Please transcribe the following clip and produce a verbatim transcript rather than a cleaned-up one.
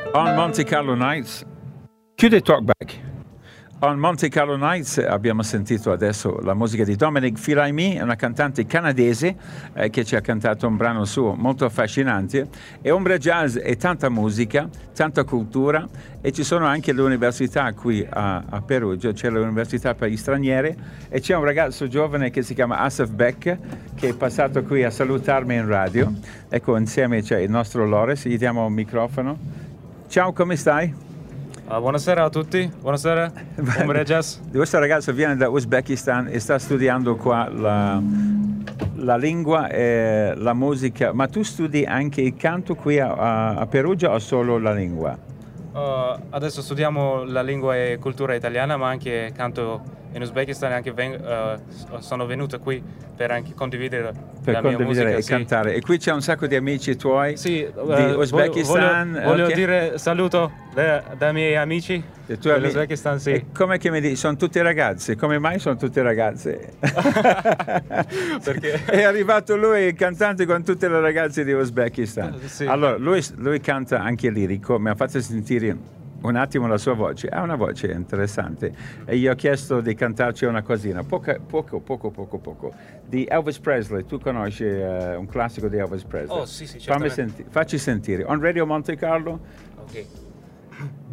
On Monte Carlo Nights, chiude Talkback. On Monte Carlo Nights abbiamo sentito adesso la musica di Dominic Fils-Aimé, una cantante canadese eh, che ci ha cantato un brano suo molto affascinante. E Umbria Jazz è tanta musica, tanta cultura, e ci sono anche le università qui a, a Perugia, c'è l'università per gli stranieri e c'è un ragazzo giovane che si chiama Asaf Beck che è passato qui a salutarmi in radio. Ecco, insieme c'è il nostro Loris, gli diamo un microfono. Ciao, come stai? Uh, buonasera a tutti, buonasera, Umbria Jazz. Questo ragazzo viene da Uzbekistan e sta studiando qua la, la lingua e la musica, ma tu studi anche il canto qui a, a Perugia o solo la lingua? Uh, adesso studiamo la lingua e cultura italiana, ma anche canto in Uzbekistan, anche ven- uh, sono venuto qui per anche condividere per la condividere mia musica, e sì. cantare. E qui c'è un sacco di amici tuoi sì, uh, di Uzbekistan. Voglio, voglio okay. dire saluto da, da miei amici dell'Uzbekistan, sì. E come che mi dici? Sono tutti ragazzi. Come mai sono tutti ragazzi? Perché è arrivato lui, il cantante, con tutte le ragazze di Uzbekistan. Sì. Allora, lui, lui canta anche lirico, mi ha fatto sentire un attimo la sua voce, ha una voce interessante e gli ho chiesto di cantarci una cosina, poco, poco, poco, poco, poco, di Elvis Presley. Tu conosci uh, un classico di Elvis Presley? Oh sì, sì, Fammi certamente. senti- facci sentire, on Radio Monte Carlo. Ok.